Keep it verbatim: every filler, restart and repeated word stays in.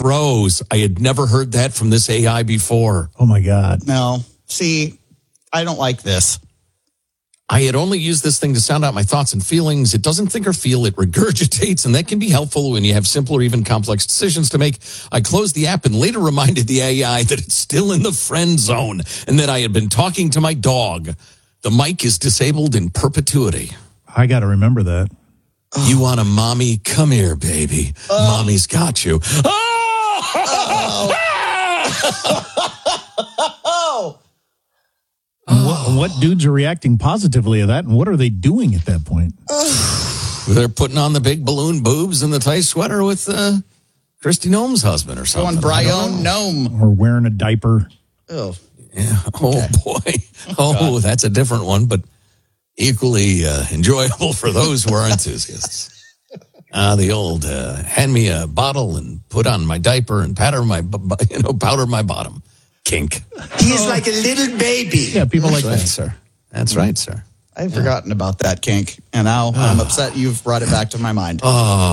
throws. I had never heard that from this A I before. Oh, my God. No. See, I don't like this. I had only used this thing to sound out my thoughts and feelings. It doesn't think or feel, it regurgitates, and that can be helpful when you have simple or even complex decisions to make. I closed the app and later reminded the A I that it's still in the friend zone and that I had been talking to my dog. The mic is disabled in perpetuity. I got to remember that. Oh. You want a mommy? Come here, baby. Oh. Mommy's got you. Oh! Oh! What, what dudes are reacting positively to that, and what are they doing at that point? They're putting on the big balloon boobs and the tight sweater with uh, Christy Gnome's husband or something. Going Brian Gnome. Or wearing a diaper. Oh, yeah. Oh, okay. Boy. Oh, oh that's a different one, but equally uh, enjoyable for those who are enthusiasts. Uh, the old uh, hand me a bottle and put on my diaper and powder my, you know, powder my bottom. Kink. He's oh. like a little baby. Yeah, people That's like right, that. sir. That's right, sir. I've yeah. forgotten about that kink, and now I'm upset you've brought it back to my mind. Oh.